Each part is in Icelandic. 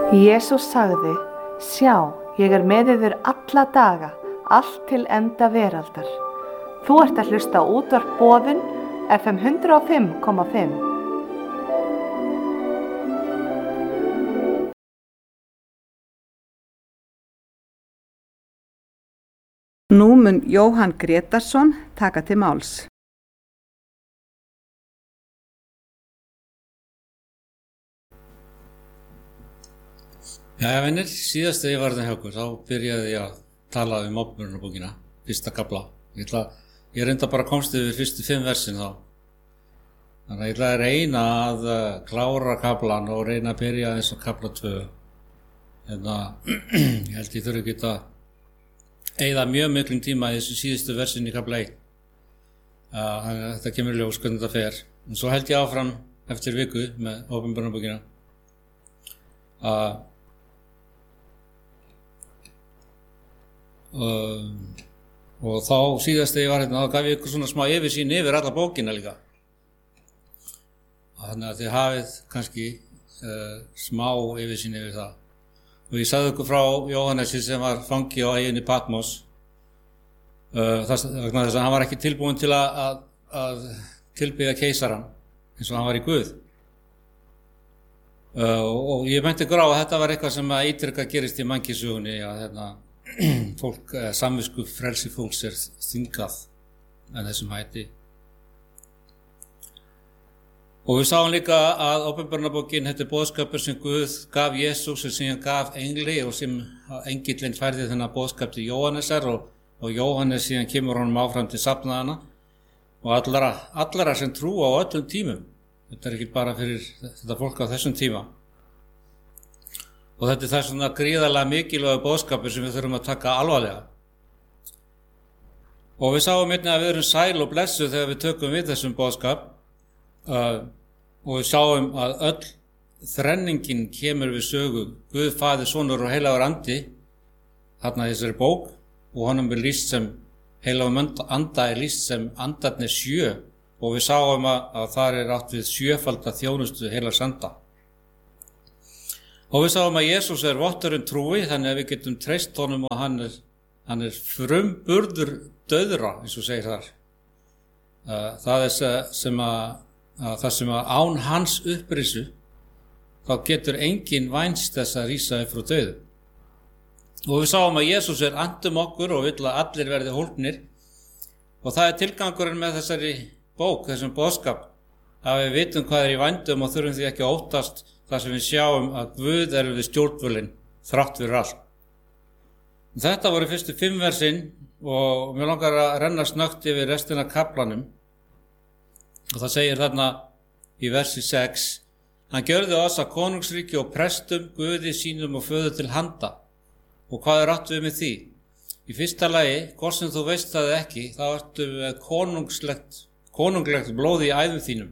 Jesús sagði, sjá, ég með yður alla daga, allt til enda veraldar. Þú ert að hlusta á útvarp Boðun, FM 105,5. Nú mun Jóhann Grétarsson taka til máls. Jæja vinir, síðast þegar ég var hjá ykkur, þá byrjaði ég að tala Opinberunarbókina, fyrsta kafla. Ég reynda bara komst yfir fyrstu 5 versin þá. Þannig að ég ætla að reyna að klára kaflan og reyna að byrja eins og kafla 2. Ég held ég þurfi ekki að eyða mjög miklum tíma í þessu síðustu versin í kafla 1. Þetta kemur ljós hvernig þetta fer. En svo held ég áfram eftir viku með Opinberunarbókina. Og þá síðast þegar ég var þá gaf ég ykkur svona smá yfirsýn yfir alla bókina líka. Þannig að þið hafið kannski smá yfirsýn yfir það. Og ég sagði ykkur frá Jóhannesi sem var fangi á eyjunni Patmos. Þess að hann var ekki tilbúinn til að tilbiðja keisarann eins og hann var í Guð. Og ég meinti ykkur á að þetta var eitthvað sem að ítrekað gerist í mannkynssögunni að fólk, samvisku frelsi fólks þvingað með þessum hætti. Og við sáum líka að Opinberunarbókin, þetta boðskapur sem Guð gaf Jesús sem síðan gaf engli og sem engillinn færði þennan boðskap til Jóhannesar og Jóhannes síðan kemur honum áfram til safnaðana og allara sem trúa á öllum tímum. Þetta ekki bara fyrir þetta fólk á þessum tíma. Og þetta það svona gríðarlega mikilvægur boðskapur sem við þurfum að taka alvarlega. Og við sáum einnig að við erum sæl og blessuð þegar við tökum við þessum boðskap og við sáum að öll þrenningin kemur við sögu. Guð, Faðir, Sonur og heilagur andi þarna í þessari bók og honum lýst sem heilagur anda lýst sem andarnir 7 og við sáum að þar átt við 7-falda þjónustu heilags anda. Og við sáum að Jesús votturinn trúi, þannig að við getum treyst honum og hann frumburður dauðra, eins og segir þar. Það sem að án hans upprisu, þá getur enginn vænst þess að rísa upp frá dauðu. Og við sáum að Jesús andum okkur og vill að allir verði hólpnir. Og það tilgangurinn með þessari bók, þessum boðskap, að við vitum hvað í vændum og þurfum því ekki að óttast þar sem við sjáum að Guð við stjórnvölinn þrátt fyrir allt. Þetta voru fyrstu 5 versin og mér langar að renna snöggt yfir restina af kaflanum. Og það segir þarna í versi 6: Hann gjörði oss að konungsríki og prestum, Guði sínum og föður til handa. Og hvað átt við með því? Í fyrsta lagi, hvort sem þú veist það ekki, þá ertu konunglegt blóð í æðum þínum.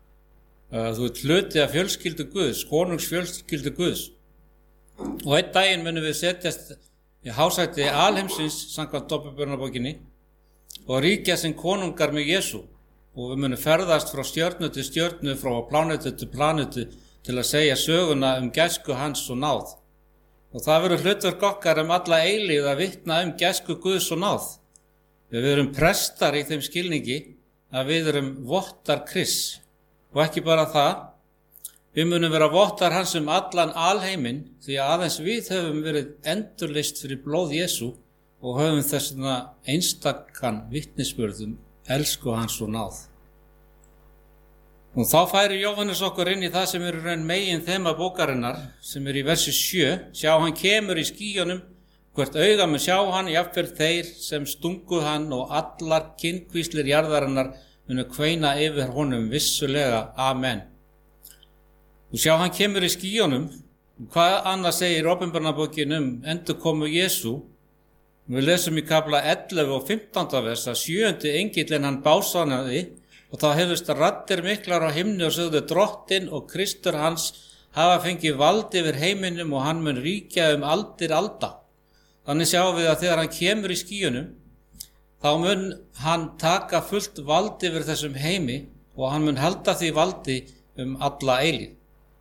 Þú hluti af fjölskyldu Guðs, konungsfjölskyldu Guðs. Og einn daginn munum við setjast í hásæti alheimsins samkvæmt Opinberunarbókinni og ríkja sem konungar með Jesú. Og við munum ferðast frá stjörnu til stjörnu, frá plánetu til planetu til að segja söguna gæsku hans og náð. Og það verður hlutverk okkar alla eilífð að vitna gæsku Guðs og náð. Við erum prestar í þeim skilningi að við erum vottar Krists. Og ekki bara það, við munum vera vottar hans allan alheiminn því að aðeins við höfum verið endurlýst fyrir blóð Jesú og höfum þessna einstakan vitnisburð elsku hans og náð. Og þá færi Jóhannes okkur inn í það sem raun megin þema bókarinnar sem í versi 7. Sjá, hann kemur í skýjunum, hvert auga mun sjá hann, jafnvel þeir sem stungu hann og allar kynkvíslir jarðarinnar munu kveina yfir honum vissulega. Amen. Og sjá, hann kemur í skýjunum. Hvað annað segir Opinberunarbókin endurkomu Jesú? Við lesum í kafla 11 og 15. vers að 7. engillinn hann básanaði og þá heyrðust raddir miklar á himni og sögðu: Drottinn og Kristur hans hafa fengið vald yfir heiminum og hann mun ríkja aldir alda. Þannig sjáum við að þegar hann kemur í skýjunum, þá mun hann taka fullt vald yfir þessum heimi og hann mun halda því valdi alla eilífð.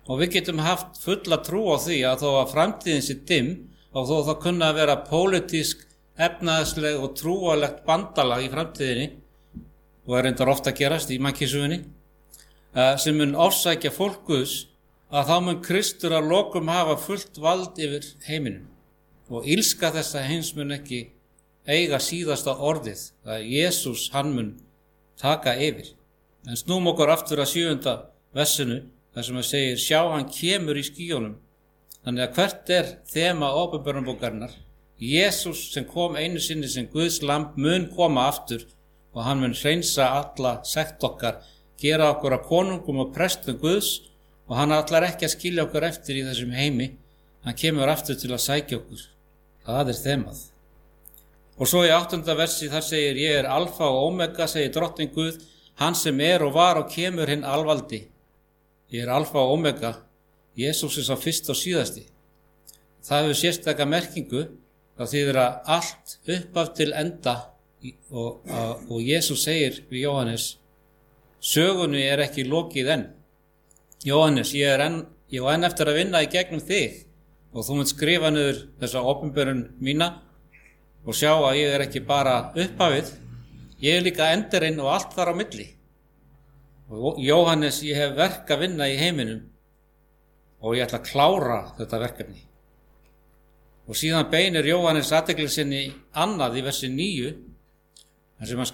Og við getum haft fulla trú á því að þó að framtíðin sé dimm og þó það kunna að vera pólitísk, efnaðsleg og trúalegt bandalag í framtíðinni, og reyndar ofta gerast í mannkynssögunni, sem mun ofsækja fólk Guðs, að þá mun Kristur að lokum hafa fullt vald yfir heiminum. Og illska þessa heims mun ekki eiga síðasta orðið, að Jesús hann mun taka yfir. En snúm okkur aftur að 7. versinu, þar sem segir, sjá hann kemur í skýjunum. Þannig að hvert þema åpenbarunarbókarinnar? Jesús sem kom einu sinni sem Guðs lamb mun koma aftur og hann mun hreinsa alla sekt okkar, gera okkur að konungum og prestum Guðs, og hann ætlar ekki að skilja okkur eftir í þessum heimi. Hann kemur aftur til að sækja okkur. Það þemað. Og svo í 8. versi þar segir, ég alfa og omega, segir drottinn Guð, hann sem og var og kemur hinn alvaldi. Ég alfa og omega, Jesús sá fyrst og síðasti. Það hefur sérstaka merkingu, það þýðir að allt uppaf til enda, og Jesús segir við Jóhannes, sögunni ekki lokið enn. Jóhannes, ég á enn eftir að vinna í gegnum þig, og þú munt skrifa niður þessa opinberun mína og sjá að ég ekki bara uppafið, ég líka endurinn og allt þar á milli. Og Jóhannes, ég hef verk að vinna í heiminum og ég ætla að klára þetta verkefni. Og síðan beinir Jóhannes athygli sinni annað í versi 9, þar sem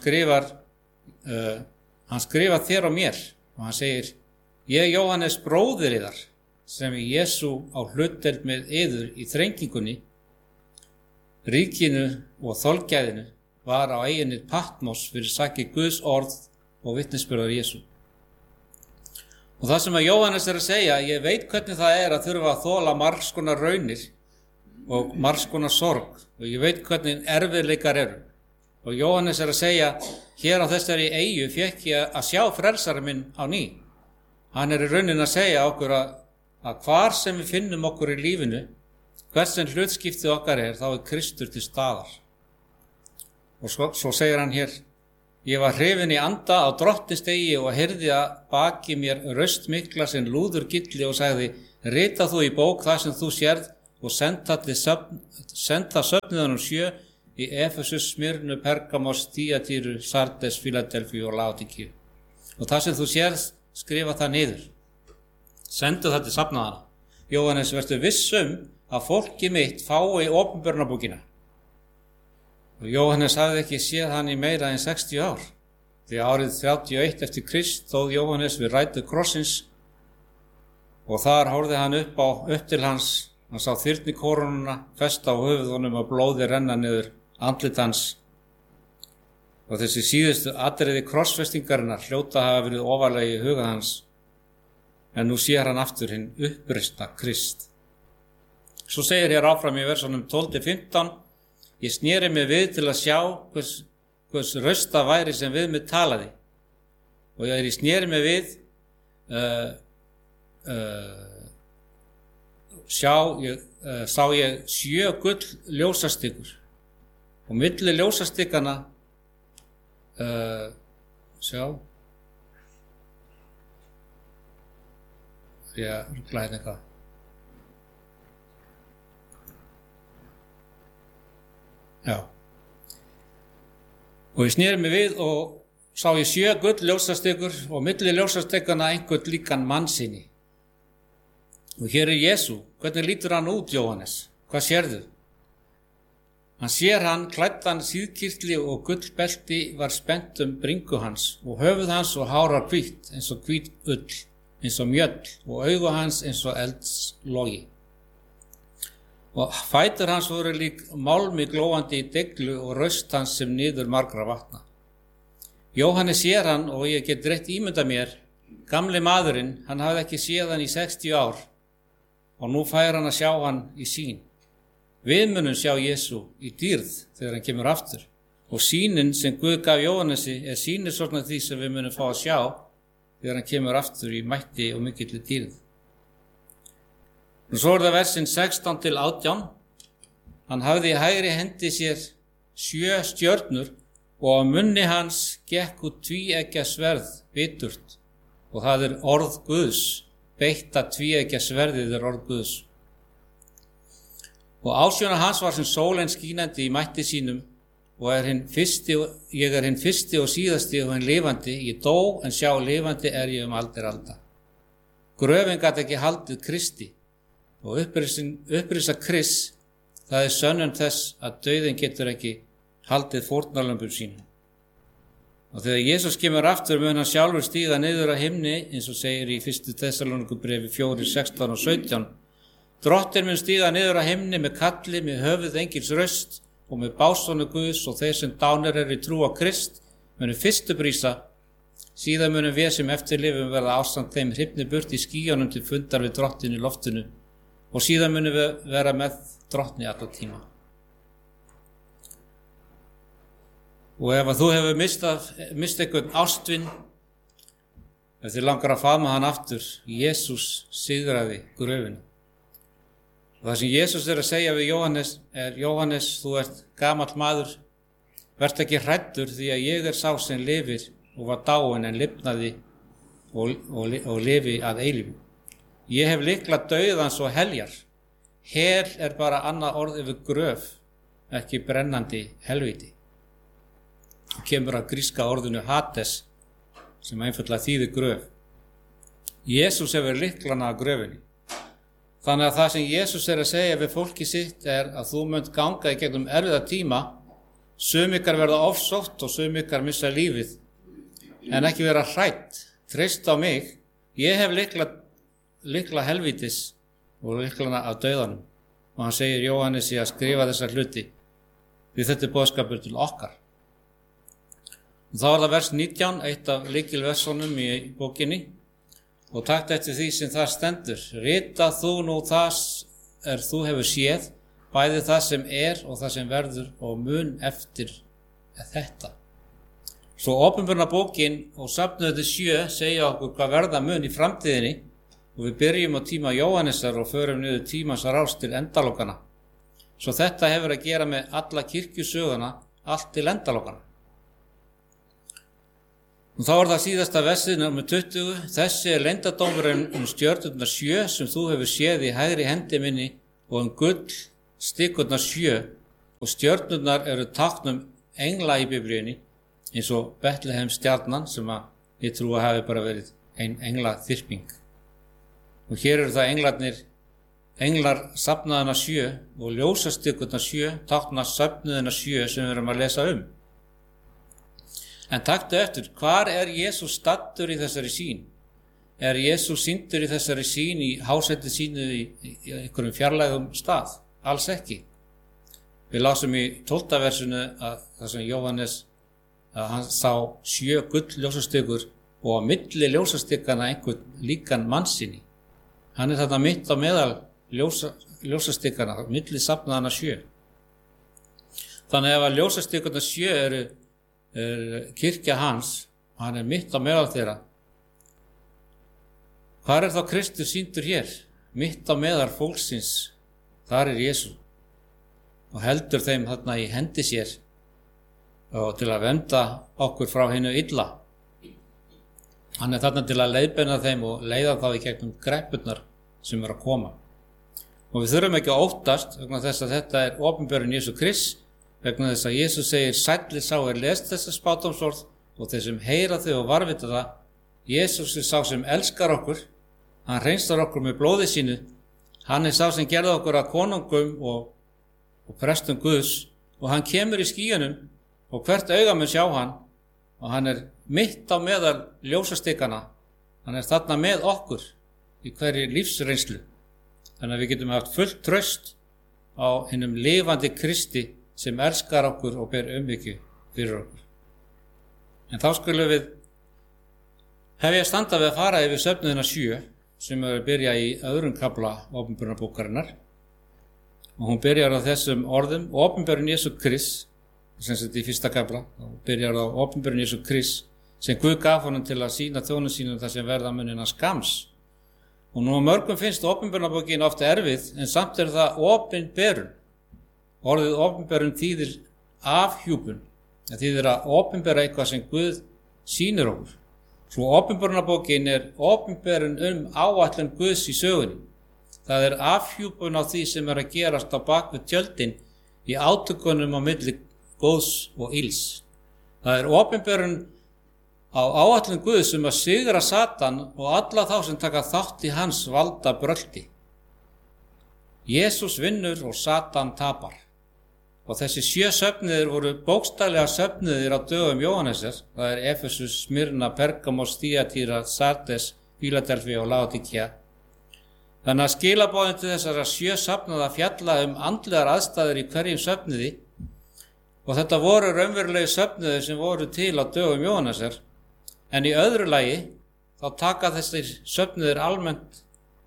hann skrifar þér og mér, og hann segir, ég Jóhannes bróðir yðar, sem Jesú á hlutdeild með yður í þrengingunni, ríkinu og þolgæðinu, var á eyjunni Patmos fyrir sakir Guðs orð og vitnisburðar Jesú. Og það sem að Jóhannes að segja, ég veit hvernig það að þurfa að þola margs konar raunir og margs konar sorg, og ég veit hvernig erfiðleikar eru. Og Jóhannes að segja, hér á þessari eyju fékk ég að sjá frelsara minn á ný. Hann í raunin að segja okkur að hvar sem við finnum okkur í lífinu, hvert sem hlutskiptið okkar þá Kristur til staðar. Og svo segir hann hér, ég var hrifinn í anda á drottnistegi og heyrði að baki mér röst mikla sem lúður gilli og sagði, rita þú í bók það sem þú sérð og senda söfniðunum 7 í Efesus, Smyrnu, Pergamos, Thyatíru, Sardes, Fíladelfíu og Laodíkíu. Og það sem þú sérð, skrifa það niður. Sendu það til safnaðana. Jóhannes, vertu viss að fólki mitt fái opinberunarbókina. Og Jóhannes hafði ekki séð hann í meira en 60 ár. Því árið 31 eftir Krist stóð Jóhannes við rætur krossins og þar horfði hann upp til hans. Hann sá þyrnikórónuna festa á höfuðunum og blóði renna niður andlit hans. Og þessi síðustu atriði krossfestingarinnar hljóta hafa verið ofarlega í huga hans. En nú sér hann aftur hinn uppreisna Krist. Svo segir hér áfram í versunum 12-15, ég sneri mig við til að sjá hvers rösta væri sem við mig talaði. Og ég sneri mig við, sá ég 7 gull ljósastikur. Og milli ljósastikana, ég rugla hérna eitthvað. Já. Og ég sneri mig við og sá ég 7 gull ljósastikur og milli ljósastikana einhvern líkan mannsýni. Og hér Jesú. Hvernig lítur hann út, Jóhannes? Hvað sérðu? Hann sér hann klæddan síðkirtli og gullbelti var spennt bringu hans og höfuð hans og hárar hvítt eins og hvít ull, eins og mjöll og augu hans eins og eldslogi. Og fætur hans voru lík málmi glóandi í deglu og raust hans sem niður margra vatna. Jóhannes sér hann og ég get rétt ímynda mér, gamli maðurinn, hann hafði ekki séð hann í 60 ár og nú fær hann að sjá hann í sýn. Við munum sjá Jesú í dýrð þegar hann kemur aftur og sýnin sem Guð gaf Jóhannesi sýnissorna því sem við munum fá að sjá þegar hann kemur aftur í mætti og mikilli dýrð. Og svo það versin 16-18. Hann hafði í hægri hendi sér 7 stjörnur og á munni hans gekk út tvíeggja sverð biturt og það orð Guðs beitta tvíeggja sverðið orð Guðs. Og ásjóna hans var sem sólin skínandi í mætti sínum og ég er hinn fyrsti og síðasti og hinn lifandi. Ég dó en sjá lifandi er ég aldir alda. Gröfin gat ekki haldið Kristi og upprisa Krists, það er sönnun þess að dauðinn getur ekki haldið fórnarlömbum sínum. Og þegar Jesús kemur aftur mun hann sjálfur stíga niður að himni, eins og segir í 1. Tessalónikubréfi 4:16 og 17. Drottinn mun stíga niður að himni með kalli, með höfuð engils röst og með básónu Guðs, og þeir sem dánir eru í trú á Krist munu fyrstu brísa. Síðan munum við sem eftirlifum verða ásamt þeim hrifnir burt í skýjunum til fundar við Drottinn í loftinu, og síðan munum við vera með Drottni alla tíma. Og ef þú hefur mist einhvern ástvin, ef þið langar að faðma hann aftur, Jesús sigraði gröfina. Og það sem Jesús er að segja við Jóhannes er: Jóhannes, þú ert gamall maður, vertu ekki hræddur, því að ég er sá sem lifir og var dáinn en lifnaði og lifi að eilífu. Ég hef lykla dauðans og heljar. Hel er bara annað orð yfir gröf, ekki brennandi helvíti. Það kemur af gríska orðinu Hades, sem einfaldlega þýðir gröf. Jesús hefur lyklana að gröfinni. Þannig að það sem Jesús er að segja við fólki sitt er að þú munt ganga í gegnum erfiða tíma, sum ykkar verða ofsótt og sum ykkar missa lífið, en ekki vera hrædd. Treyst á mig, ég hef lykla helvítis og lyklana af dauðanum. Og hann segir Jóhannesi að skrifa þessa hluti, því þetta er boðskapur til okkar. Og þá er það vers 19, eitt af lykilversunum í bókinni, og takt eftir því sem það stendur: Rita þú nú það þú hefur séð, bæði það sem er og það sem verður, og mun eftir þetta. Svo opinberna bókin og safnöðu 7 segja okkur hvað verða mun í framtíðinni, og við byrjum á tíma Jóhannesar og förum niður tímans rás til endalokana. Svo þetta hefur að gera með alla kirkjusöguna, allt til endalokana. Og þá er það síðasta versið, nr. 20. Þessi er leyndardómurinn stjörnurnar 7 sem þú hefur séð í hægri hendi minni, og gull stikkurnar 7, og stjörnurnar eru tákn engla í Biblíunni, eins og Betlehem stjarnan, sem að ég trú að hafi bara verið ein engla þyrping. Og hér eru það englar safnaðana 7, og ljósastikkurnar 7 tákna safnaðana 7 sem við erum að lesa um. En taktu eftir, hvar er Jesús staddur í þessari sýn? Er Jesús sýndur í þessari sýn í hásætti sínu í einhverjum fjarlægum stað? Alls ekki. Við lásum í 12. versinu að það sem Jóhannes, að hann sá 7 gull-ljósastykkur og á milli ljósastykkana einhvern líkan mannsini. Hann er þarna mitt á meðal ljósastykkana, milli safnaðana 7. Þannig ef að ljósastykkurna 7 eru kirkja hans, og hann er mitt á meðal þeirra, hvar er þá Kristus sýndur hér? Mitt á meðal fólksins, þar er Jesús, og heldur þeim þarna í hendi sér og til að vernda okkur frá hinu illa. Hann er þarna til að leiðbeina þeim og leiða þá í gegnum greppurnar sem er að koma. Og við þurfum ekki að óttast vegna þess að þetta er opinberun Jesú Krist, vegna þess að Jesús segir: Sælli sá er lest þessa spádómsorð og þeir sem heyra þau og varvita það. Jesús er sá sem elskar okkur, hann hreinstar okkur með blóði sínu, hann er sá sem gerði okkur að konungum og prestum Guðs, og hann kemur í skýjunum og hvert auga mun sjá hann, og hann er mitt á meðal ljósastikkana, hann er þarna með okkur í hverju lífsreynslu, þannig að við getum haft fullt traust á hinum lifandi Kristi sem elskar okkur og ber umhyggju fyrir okkur. En þá skulum við hefja standa við að fara yfir söfnuðina 7 sem er að byrja í öðrum kafla opinberunarbókarinnar, og hún byrjar á þessum orðum: opinberun Jesú Krist, sem sagt í 1. kafla, og byrjar á opinberun Jesú Krist sem Guð gaf honum til að sýna þjónum sínum það sem verða munina skams. Og nú mörgum finnst opinberunarbókin ofta erfið, en samt er það opinberun. Orðið opinberun þýðir afhjúpun, það þýðir að opinbera eitthvað sem Guð sýnir okkur. Svo Opinberunarbókin opinberun áætlun Guðs í sögunni. Það afhjúpun á því sem að gerast á bak við tjöldin í átökunum á milli góðs og ills. Það opinberun á áætlun Guðs að sigra Satan og alla þá sem taka þátt í hans valda brölti. Jesús vinnur og Satan tapar. Og þessi 7 söfnuðir voru bókstaflega söfnuðir á dögum Jóhannesar. Það Efesus, Smyrna, Pergamos, Þýatira, Sardes, Fíladelfía og Laodíkea. Þannig að skilaboðin til þessara 7 söfnuða fjalla andlegar aðstæður í hverjum söfnuði. Og þetta voru raunverulegi söfnuðir sem voru til á dögum Jóhannesar. En í öðru lagi þá taka þessir söfnuðir almennt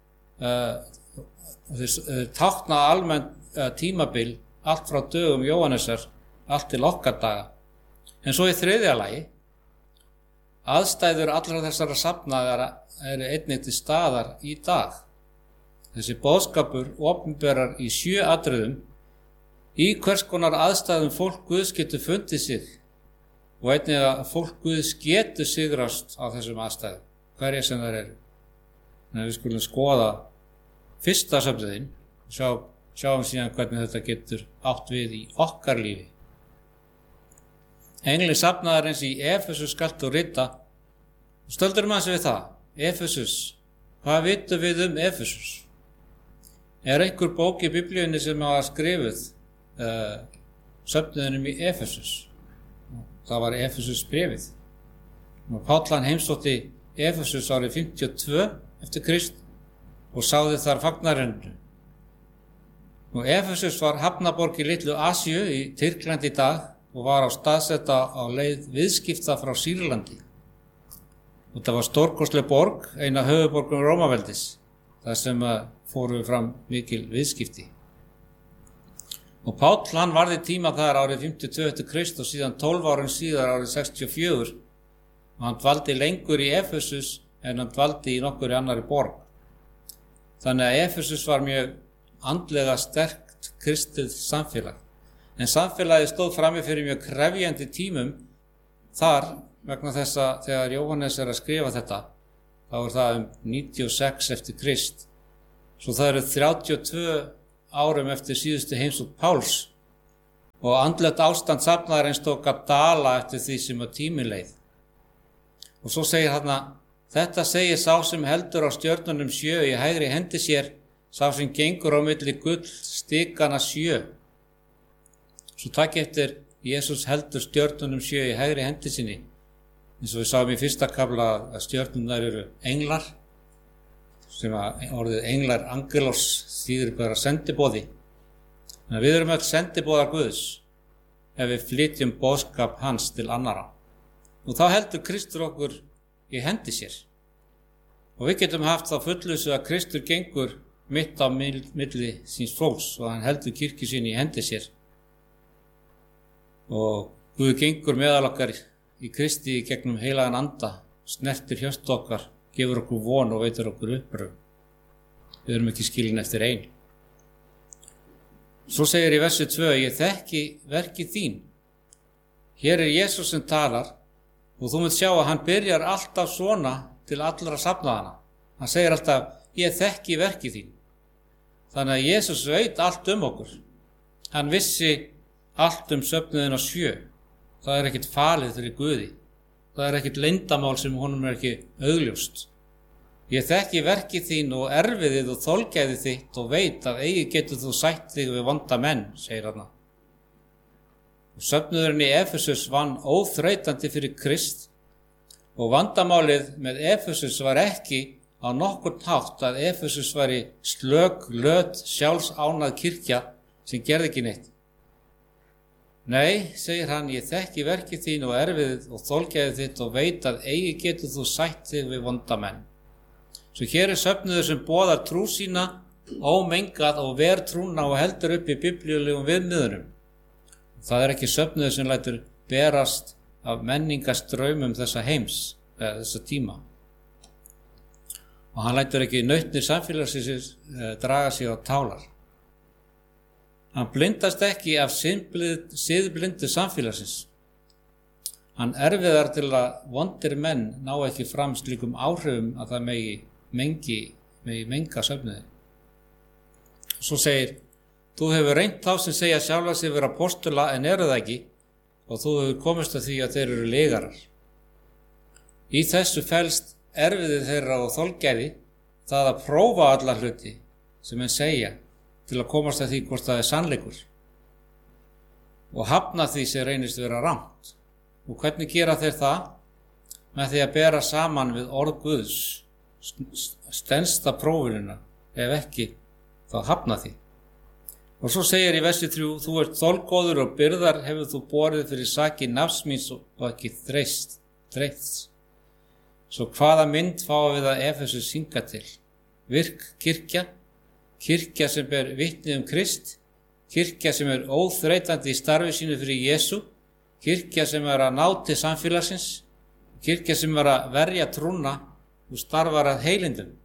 tákna almennt tímabil allt frá dögum Jóhannesar allt til okkar daga. En svo í þriðja lagi aðstæður allra þessara safnaðara einnig til staðar í dag. Þessi boðskapur opinberar í 7 atriðum í hvers konar aðstæðum fólk Guðs getur fundið sig og einnig að fólk Guðs getur sigrast á þessum aðstæðum, hverja sem þær eru. Þannig að við skulum skoða fyrsta söfnuðinn og sjáum síðan hvernig þetta getur átt við í okkar lífi. Engli safnaðarins í Efesus skalt þú rita. Stöldur maður sig við það. Efesus, hvað vitum við Efesus? Einhver bók í Biblíunni sem hafa skrifuð söfnuðinum í Efesus? Það var Efesus bréfið. Páll heimsótti Efesus árið 52 eftir Krist og sáði þar fagnarennu. Efesus var hafnaborg í litlu Asíu í Tyrklandi í dag og var á staðsetta á leið viðskipta frá Sýrlandi. Og það var stórkostleg borg, eina höfuðborgum Rómaveldis, þar sem fóru fram mikil viðskipti. Og Páll varði tíma þar árið 52 eftir Krist og síðan 12 árum síðar árið 64 og hann dvaldi lengur í Efesus en hann dvaldi í nokkurri annarri borg. Þannig að Efesus var mjög andlega sterkt kristið samfélag. En samfélagið stóð frammi fyrir mjög krefjandi tímum þar vegna þess að þegar Jóhannes að skrifa þetta, þá það 96 eftir Krist. Svo það 32 árum eftir síðustu heimsókn Páls og andlegt ástand safnaðarins tók að dala eftir því sem tíminn leið. Og svo segir þarna, þetta segir sá sem heldur á stjörnunum 7 í hægri hendi sér, sá sem gengur á milli gullstikana 7. Svo takk eftir Jesús heldur stjörnunum 7 í hægri hendi sinni. Eins og við sáum í fyrsta kafla að stjörnunar eru englar, sem orðið englar angelos þýðir bara sendiboði. Þannig að við erum öll sendiboðar Guðs ef við flytjum boðskap hans til annara. Og þá heldur Kristur okkur í hendi sér. Og við getum haft þá fullvissu að Kristur gengur mitt á milli síns fólks og hann heldur kirkju sinni í hendi sér. Og Guð gengur meðal okkar í Kristi í gegnum heilagan anda, snertir hjörtu okkar, gefur okkur von og veitir okkur uppröfun. Við erum ekki skilin eftir ein. Svo segir í versi 2, ég þekki verki þín. Hér Jesús sem talar og þú munt sjá að hann byrjar alltaf svona til allra safnaðana. Hann segir alltaf, ég þekki verki þín. Þannig að Jesús veit allt okkur. Hann vissi allt söfnuðina 7. Það ekkert falið fyrir Guði. Það ekkert leyndamál sem honum ekki augljóst. Ég þekki verki þín og erfiðið og þolgæði þitt og veit að eigi getur þú sætt þig við vonda menn, segir hann. Söfnuðurinn í Efesus vann óþreytandi fyrir Krist og vandamálið með Efesus var ekki á nokkurn hátt að Efesus væri slök, löt, sjálfsánað kirkja sem gerði ekki neitt. Nei, segir hann, ég þekki verki þín og erfiðið og þolgæði þitt og veit að eigi getur þú sætt þig við vonda menn. Svo hér söfnuður sem boðar trú sína, ómengað og ver trúna og heldur upp í biblíulegum viðmiðunum. Það ekki söfnuður sem lætur berast af menningastraumum þessa heims, eða þessa tíma. Og hann lætur ekki nautnir samfélagsins draga sig á tálar. Hann blindast ekki af siðblindu samfélagsins. Hann erfiðar til að vondir menn ná ekki fram slíkum áhrifum að það megi menga söfnuði. Svo segir, þú hefur reynt þá sem segja sjálfa sig vera apóstola en eru það ekki og þú hefur komist að því að þeir eru legarar. Í þessu felst erfiði þeirra og þolgæði það að prófa alla hluti sem menn segja til að komast að því hvort það er sannleikur og hafna því sem reynist vera rangt. Og hvernig gera þeir það? Með því að bera saman við orð Guðs, stensta prófunina, ef ekki, þá hafna því. Og svo segir í versi 3, þú ert þolgóður og byrðar hefur þú borið fyrir saki nafs míns og ekki þreyst. Svo hvaða mynd fáum við að Efesus hingað til? Virk kirkja sem ber vitni Krist, kirkja sem er óþreytandi í starfi sínu fyrir Jesú, kirkja sem er að ná til samfélagsins, kirkja sem er að verja trúna og starfar að heilindum.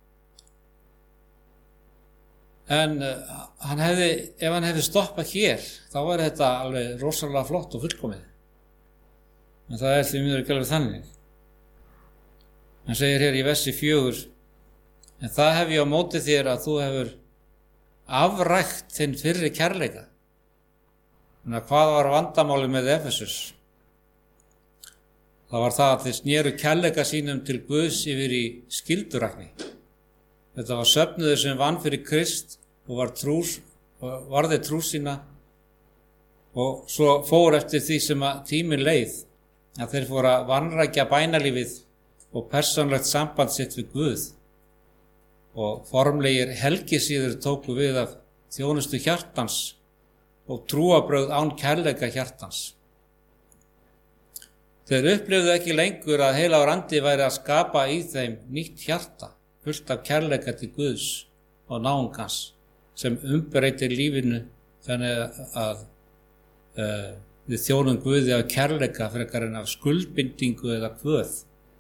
En ef hann hefði stoppað hér, þá var þetta alveg rosalega flott og fullkomið. En það er því miður ekki alveg þannig. Hann segir hér í versi 4, en það hef ég á móti þér að þú hefur afrækt þinn fyrri kærleika. En hvað var vandamáli með Efesus? Það var það að þeir snéru kærleika sínum til Guðs yfir í skyldurækni. Þetta var söfnuður sem vann fyrir Krist og varði trú sína og svo fór eftir því sem að tíminn leið að þeir fóru að vanrækja bænalífið og persónlegt samband sitt við Guð og formlegir helgisíður tóku við af þjónustu hjartans og trúarbrögð án kærleika hjartans. Þeir upplifðu ekki lengur að heilagur andi væri að skapa í þeim nýtt hjarta, fullt af kærleika til Guðs og náungans, sem umbreytir lífinu þannig að við þjónum Guði af kærleika frekar en af skuldbindingu eða kvöð.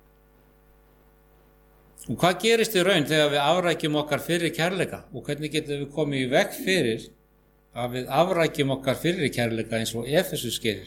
Og hvað gerist í raun þegar við afrækjum okkar fyrir kærleika og hvernig getum við komið í veg fyrir að við afrækjum okkar fyrir kærleika eins og Efesus gerir?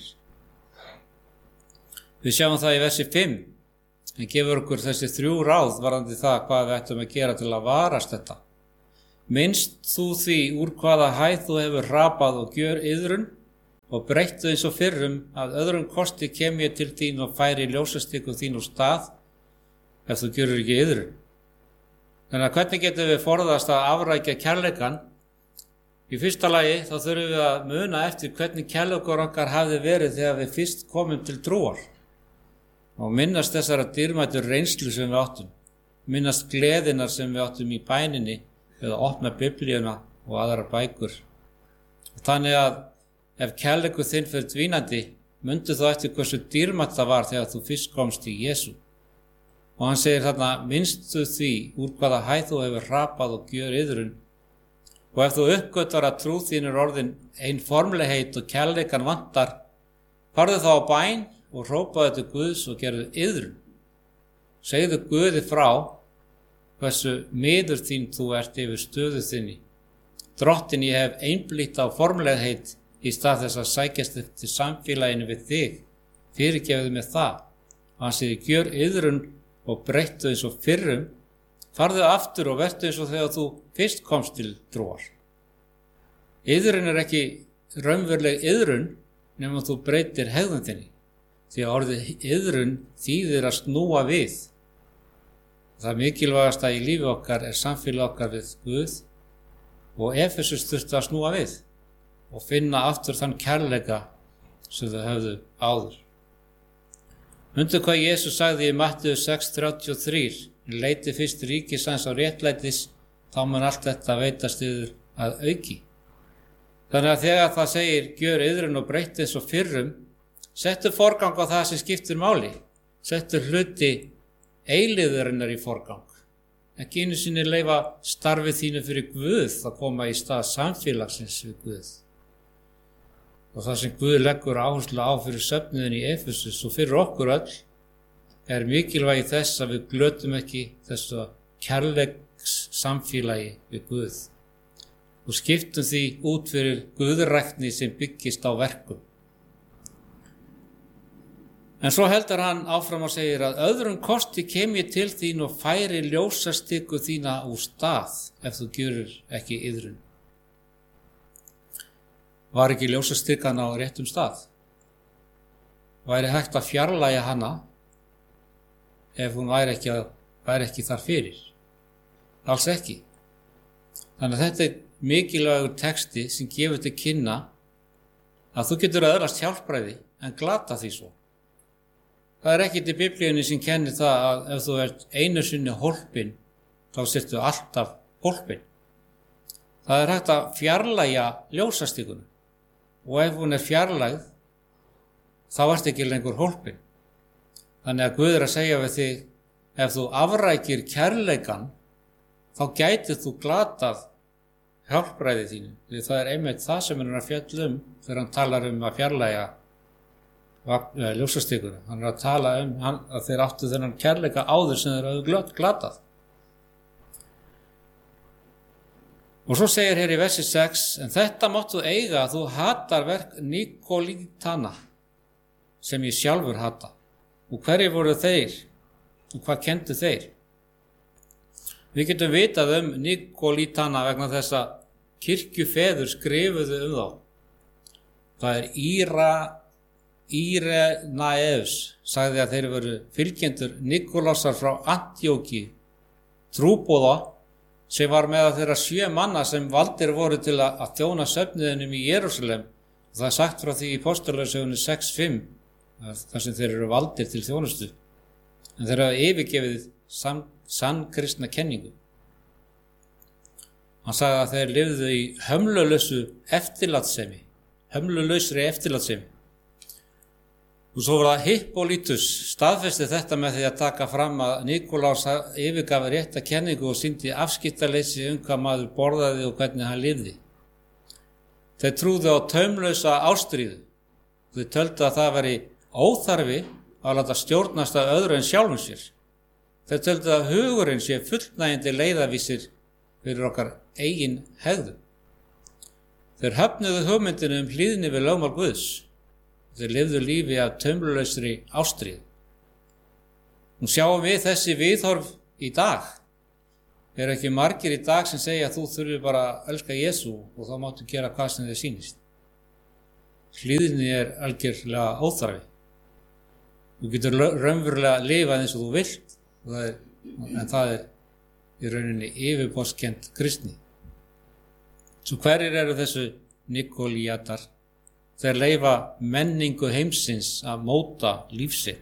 Við sjáum það í versi 5. Hann gefur okkur þessi 3 ráð varðandi það hvað við ættum að gera til að varast þetta. Minnst þú því úr hvaða hæð þú hefur hrapað og gjör iðrun og breyttu eins og fyrrum að öðrum kosti kem ég til þín og færi ljósastiku þín úr stað ef þú gjörur ekki iðrun. Þannig að hvernig getum við forðast að afrækja kærleikan? Í fyrsta lagi þá þurfum við að muna eftir hvernig kærleikur okkar hafði verið þegar við fyrst komum til trúar og minnast þessara dýrmætu reynslu sem við áttum, minnast gleðinar sem við áttum í bæninni eða opna biblíuna og aðrar bækur. Þannig að ef kærleikur þinn fer dvínandi, mundu þú eftir hversu dýrmætt það var þegar þú fyrst komst í Jesú. Og hann segir þarna, minnstu því úr hvaða hæð þú hefur hrapað og gjör iðrun. Og ef þú uppgötvar að trú þín er orðin ein formlegheit og kærleikan vantar, farðu þá á bæn og hrópaðu til Guðs og gerðu iðrun. Segðu Guði frá hversu miður þín þú ert yfir stöðu þinni. Drottin, ég hef einblítt á formlegheit í stað þess að sækjast eftir samfélaginu við þig. Fyrirgefðu með það. Og hann segir, gjör iðrun og breyttu eins og fyrrum. Farðu aftur og vertu eins og þegar þú fyrst komst til trúar. Iðrun er ekki raunveruleg iðrun nema þú breytir hegðun þinni. Því að orðið iðrun þýðir að snúa við. Það mikilvægasta í lífi okkar er samfélag okkar við Guð og Efesus þurfti að snúa við og finna aftur þann kærleika sem þau höfðu áður. Mundu hvað Jesús sagði í Mattheus 6:33. Leiti fyrst ríkis hans á réttlætis, þá mun allt þetta veitast yður að auki. Þannig að þegar það segir gjör iðrun og breyttu eins og fyrrum, settu forgang á það sem skiptir máli. Settu hluti eilífðarinnar í forgang. Ekki einu sinni leyfa starfið þínu fyrir Guð að koma í stað samfélagsins við Guð. Og það sem Guð leggur áherslu á fyrir söfnuðin í Efesus og fyrir okkur öll er mikilvægi þess að við glötum ekki þessu kærleiks samfélagi við Guð og skiptum því út fyrir guðræktni sem byggist á verkum. En svo heldur hann áfram og segir að öðrum kosti kem ég til þín og færi ljósastiku þína úr stað ef þú gjörur ekki iðrun. Var ekki ljósastikan á réttum stað? Væri hægt að fjarlægja hana ef hún væri ekki þar fyrir? Alls ekki. Þannig að þetta er mikilvægur texti sem gefur til kynna að þú getur öðlast hjálpræði en glata því svo. Það er ekkert í Biblíunni sem kennir það að ef þú ert einu sinni hólpin, þá sértu alltaf hólpin. Það er hægt að fjarlægja ljósastikuna og ef hún er fjarlægð, þá ert ekki lengur hólpin. Þannig að Guð er að segja við þig, ef þú afrækir kærleikan, þá gætir þú glatað hjálpræði þínu. Því það er einmitt það sem hann er að fjalla þegar hann talar að fjarlægja ljósastikuna. Hann er að tala að þeir áttu þennan kærleika áður sem þeir hafðu glatað. Og svo segir hér í versi 6, en þetta máttu eiga að þú hatar verk Nikolítana sem ég sjálfur hata. Og hverjir voru þeir? Og hvað kendu þeir? Við getum vitað Nikolítana vegna þess að kirkjufeður skrifuðu þá. Það er Írenaeus sagði að þeir voru fylgjendur Nikolásar frá Antíóki, trúboða sem var meðal þeirra 7 manna sem valdir voru til að þjóna söfnuðinum í Jerúsalem. Það er sagt frá því í Póstulagssögunni 6:5 þar sem þeir eru valdir til þjónustu. En þeir hafa yfirgefið sannkristna kenningu. Hann sagði að þeir lifðu í hömlulausri eftirlátsemi. Og svo var það Hippolítus staðfesti þetta með því að taka fram að Nikolás yfirgaf rétta kenningu og sýndi afskiptaleysi hvað maður borðaði og hvernig hann lifði. Þeir trúðu á taumlausa ástríðu. Þeir töldu að það væri óþarfi að láta stjórnast af öðru en sjálfum sér. Þeir töldu að hugurinn sé fullnægjandi leiðavísir fyrir okkar eigin hegðun. Þeir höfnuðu hugmyndinu hlýðni við lögmál Guðs. Þeir lifðu lífi af taumlausri ástríðu. Nú sjáum við þessi viðhorf í dag. Er ekki margir í dag sem segja að þú þurfi bara að elska Jesú og þá máttu gera hvað sem þér sýnist. Hlýðni er algjörlega óþarfi. Þú getur raunverulega lifað eins og þú vilt, en það er í rauninni yfirborðskennd kristni. Svo hverjir eru þessu Nikolítar? Þeir leyfa menningu heimsins að móta lífsitt.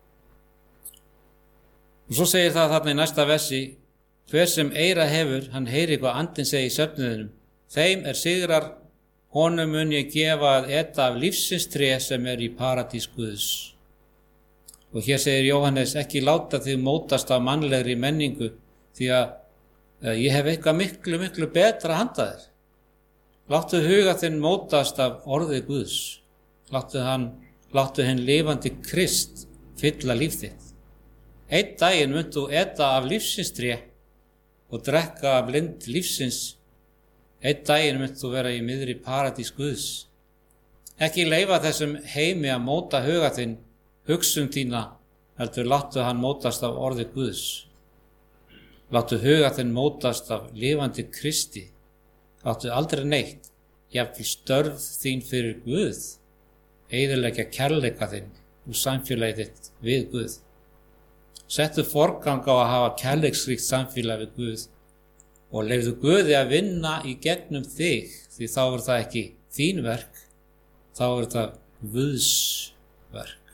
Og svo segir það þarna í næsta versi, hver sem eyra hefur, hann heyri hvað andinn segi í söfnuðinum. Þeim er sigrar, honum mun ég gefa að eta af lífsins tré sem er í paradís Guðs. Og hér segir Jóhannes, ekki láta þig mótast af mannlegri menningu, því að ég hef eitthvað miklu betra handa þér. Láttu huga þinn mótast af orði Guðs. Láttu hinn lifandi Krist fylla líf þitt. Einn daginn munt þú eta af lífsins tré og drekka af lind lífsins. Einn daginn munt þú vera í miðri paradís Guðs. Ekki leyfa þessum heimi að móta huga þinn, hugsun þína, heldur láttu hann mótast af orði Guðs. Láttu huga þinn mótast af lifandi Kristi. Láttu aldrei neitt, jafnvel störf þín fyrir Guð, eyðileggja kærleika þinn og samfélagið þitt við Guð. Settu forgang á að hafa kærleiksríkt samfélag við Guð og leyfðu Guði að vinna í gegnum þig, því þá er það ekki þín verk, þá er það Guðs verk.